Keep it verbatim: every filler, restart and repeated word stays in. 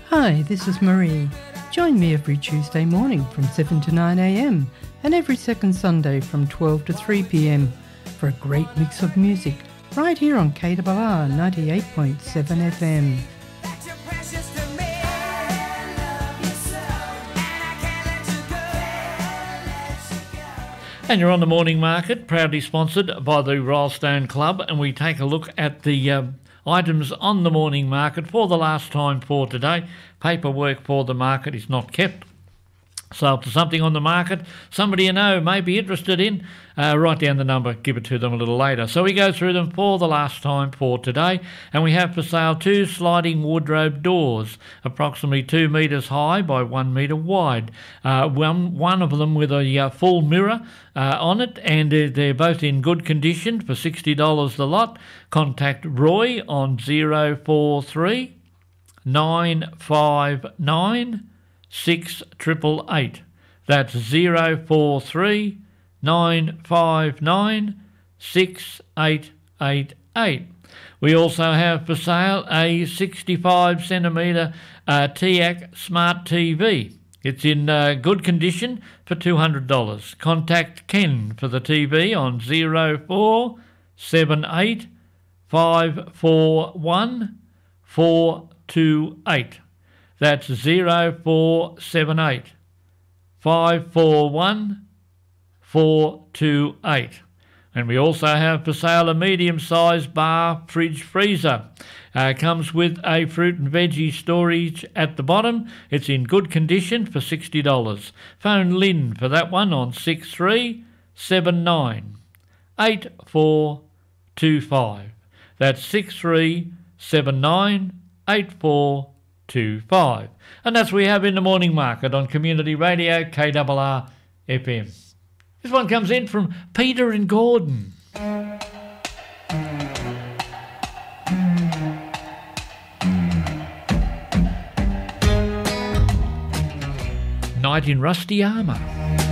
Hi, this is Marie. Join me every Tuesday morning from seven to nine a m and every second Sunday from twelve to three p m for a great mix of music right here on K R R ninety-eight point seven F M. And you're on the Morning Market, proudly sponsored by the Rylestone Club, and we take a look at the uh, items on the Morning Market for the last time for today. Paperwork for the market is not kept. So if there's something on the market somebody you know may be interested in, uh, write down the number, give it to them a little later. So we go through them for the last time for today, and we have for sale two sliding wardrobe doors, approximately two metres high by one metre wide. Uh, one, one of them with a uh, full mirror uh, on it, and uh, they're both in good condition for sixty dollars the lot. Contact Roy on zero four three nine five nine six triple eight. That's zero four three nine five nine six eight eight eight. We also have for sale a sixty-five centimetre uh, T A C Smart T V. It's in uh, good condition for two hundred dollars. Contact Ken for the T V on zero four seven eight five four one four two eight. That's zero four seven eight five four one four two eight. And we also have for sale a medium-sized bar fridge freezer. Uh, comes with a fruit and veggie storage at the bottom. It's in good condition for sixty dollars. Phone Lynn for that one on six three seven nine eight four two five. That's six three seven nine eight four two five. And that's what we have in the Morning Market on Community Radio K R R F M. This one comes in from Peter and Gordon. Night in Rusty Armour.